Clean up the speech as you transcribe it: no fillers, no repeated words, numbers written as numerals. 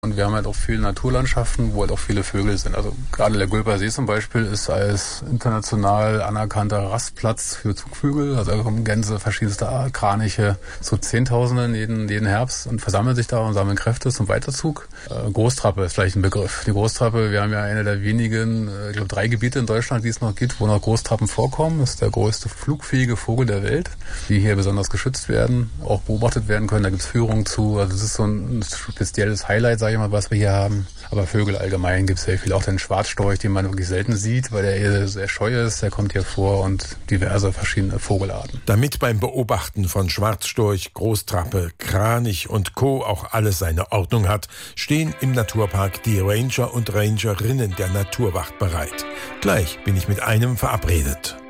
Und wir haben halt auch viele Naturlandschaften, wo halt auch viele Vögel sind. Also gerade der Gülper See zum Beispiel ist als international anerkannter Rastplatz für Zugvögel. Also da kommen Gänse verschiedenster Art, Kraniche, so Zehntausende jeden Herbst und versammeln sich da und sammeln Kräfte zum Weiterzug. Großtrappe ist vielleicht ein Begriff. Die Großtrappe, wir haben ja eine der wenigen, ich glaube 3 Gebiete in Deutschland, die es noch gibt, wo noch Großtrappen vorkommen. Das ist der größte flugfähige Vogel der Welt, die hier besonders geschützt werden, auch beobachtet werden können. Da gibt es Führungen zu. Also das ist so ein spezielles Highlight, sage ich mal, was wir hier haben. Aber Vögel allgemein gibt es sehr viel. Auch den Schwarzstorch, den man wirklich selten sieht, weil der eher sehr scheu ist. Der kommt hier vor und diverse verschiedene Vogelarten. Damit beim Beobachten von Schwarzstorch, Großtrappe, Kranich und Co. auch alles seine Ordnung hat, stehen im Naturpark die Ranger und Rangerinnen der Naturwacht bereit. Gleich bin ich mit einem verabredet.